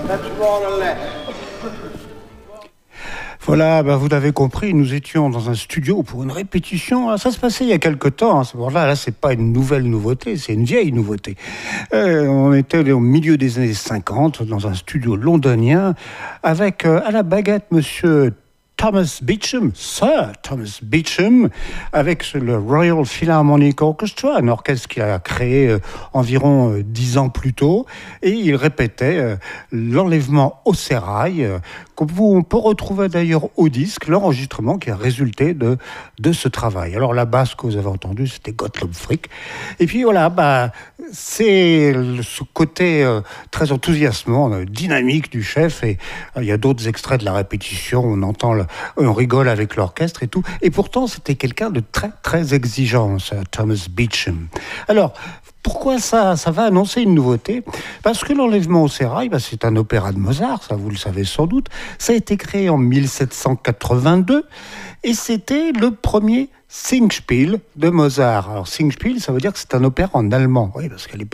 Voilà, vous l'avez compris, nous étions dans un studio pour une répétition. Ça se passait il y a quelque temps. Là, c'est pas une nouvelle nouveauté, c'est une vieille nouveauté. On était au milieu des années 50 dans un studio londonien avec à la baguette monsieur Thomas Beecham, Sir Thomas Beecham, avec le Royal Philharmonic Orchestra, un orchestre qu'il a créé environ 10 ans plus tôt, et il répétait l'enlèvement au sérail, qu'on peut retrouver d'ailleurs au disque, l'enregistrement qui a résulté de ce travail. Alors la basse que vous avez entendue, c'était Gottlob Frick. Et puis voilà, c'est ce côté très enthousiasmant, dynamique du chef, et il y a d'autres extraits de la répétition, on rigole avec l'orchestre et tout. Et pourtant, c'était quelqu'un de très, très exigeant, Thomas Beecham. Alors, pourquoi ça va annoncer une nouveauté ? Parce que l'enlèvement au sérail, c'est un opéra de Mozart, ça vous le savez sans doute. Ça a été créé en 1782 et c'était le premier Singspiel de Mozart. Alors, Singspiel, ça veut dire que c'est un opéra en allemand. Oui, parce qu'à l'époque,